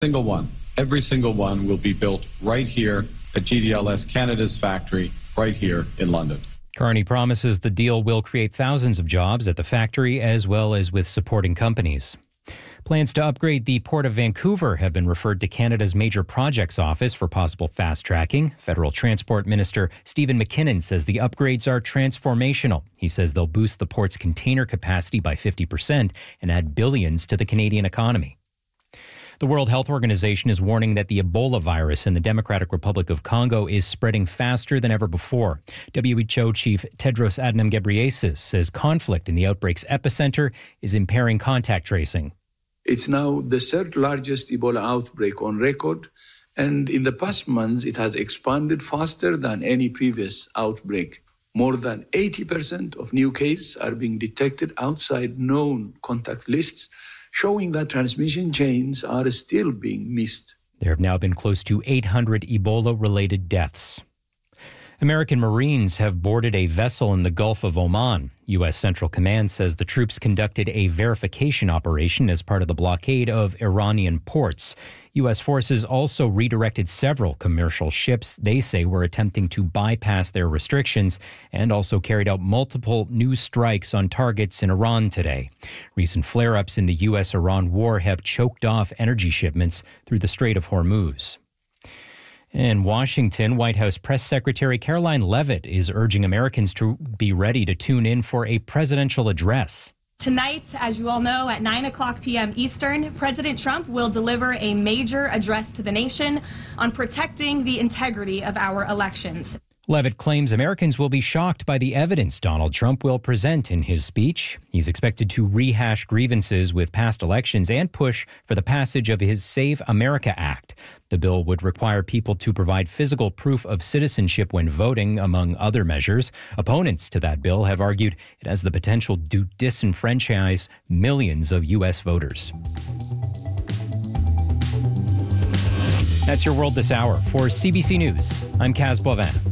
Single one. Every single one will be built right here at GDLS Canada's factory, right here in London. Carney promises the deal will create thousands of jobs at the factory as well as with supporting companies. Plans to upgrade the Port of Vancouver have been referred to Canada's Major Projects Office for possible fast-tracking. Federal Transport Minister Stephen McKinnon says the upgrades are transformational. He says they'll boost the port's container capacity by 50% and add billions to the Canadian economy. The World Health Organization is warning that the Ebola virus in the Democratic Republic of Congo is spreading faster than ever before. WHO Chief Tedros Adhanom Ghebreyesus says conflict in the outbreak's epicenter is impairing contact tracing. It's now the third largest Ebola outbreak on record, and in the past months it has expanded faster than any previous outbreak. More than 80% of new cases are being detected outside known contact lists, showing that transmission chains are still being missed. There have now been close to 800 Ebola-related deaths. American Marines have boarded a vessel in the Gulf of Oman. U.S. Central Command says the troops conducted a verification operation as part of the blockade of Iranian ports. U.S. forces also redirected several commercial ships they say were attempting to bypass their restrictions and also carried out multiple new strikes on targets in Iran today. Recent flare-ups in the U.S.-Iran war have choked off energy shipments through the Strait of Hormuz. In Washington, White House Press Secretary Caroline Leavitt is urging Americans to be ready to tune in for a presidential address. Tonight, as you all know, at 9:00 p.m. Eastern, President Trump will deliver a major address to the nation on protecting the integrity of our elections. Leavitt claims Americans will be shocked by the evidence Donald Trump will present in his speech. He's expected to rehash grievances with past elections and push for the passage of his Save America Act. The bill would require people to provide physical proof of citizenship when voting, among other measures. Opponents to that bill have argued it has the potential to disenfranchise millions of U.S. voters. That's your world this hour. For CBC News, I'm Kaz Boivin.